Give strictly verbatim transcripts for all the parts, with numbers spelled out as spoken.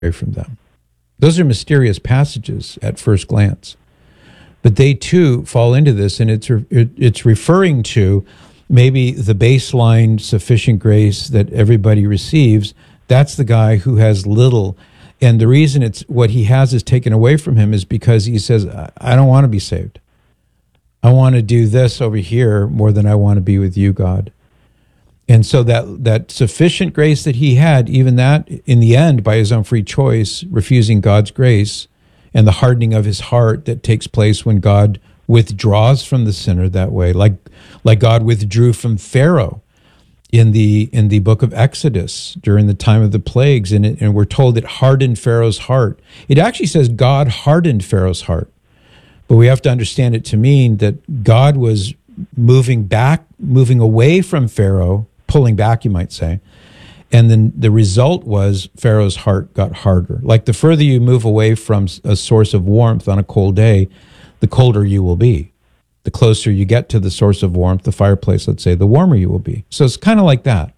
away from them. Those are mysterious passages at first glance. But they too fall into this, and it's re- it's referring to maybe the baseline sufficient grace that everybody receives. That's the guy who has little. And the reason it's what he has is taken away from him is because he says, I don't want to be saved. I want to do this over here more than I want to be with you, God. And so that that sufficient grace that he had, even that in the end, by his own free choice, refusing God's grace and the hardening of his heart that takes place when God withdraws from the sinner that way, like like God withdrew from Pharaoh in the in the book of Exodus during the time of the plagues, and, it, and we're told it hardened Pharaoh's heart. It actually says God hardened Pharaoh's heart, but we have to understand it to mean that God was moving back, moving away from Pharaoh, pulling back, you might say, and then the result was Pharaoh's heart got harder. Like the further you move away from a source of warmth on a cold day, the colder you will be. The closer you get to the source of warmth, the fireplace, let's say, the warmer you will be. So it's kind of like that.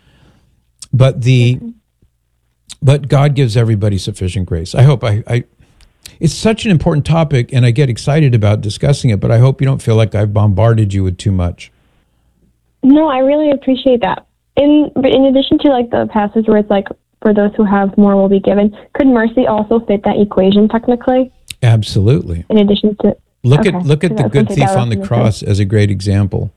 But the but God gives everybody sufficient grace. I hope I, I it's such an important topic, and I get excited about discussing it, but I hope you don't feel like I've bombarded you with too much. No, I really appreciate that. In in addition to like the passage where it's like, for those who have more will be given, could mercy also fit that equation technically? Absolutely. In addition to Look okay. at look at the good thief on the cross as a great example.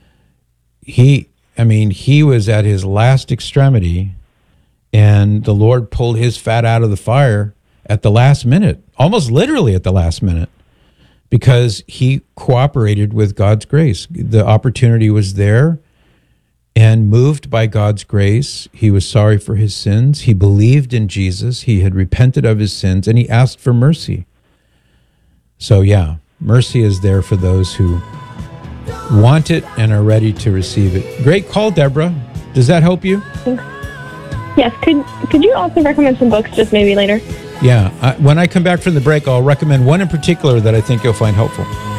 He, I mean, he was at his last extremity, and the Lord pulled his fat out of the fire at the last minute, almost literally at the last minute, because he cooperated with God's grace. The opportunity was there, and moved by God's grace, he was sorry for his sins. He believed in Jesus. He had repented of his sins, and he asked for mercy. So, yeah. Mercy is there for those who want it and are ready to receive it. Great call, Deborah. Does that help you? Yes. Could could you also recommend some books just maybe later? Yeah. I, when I come back from the break, I'll recommend one in particular that I think you'll find helpful.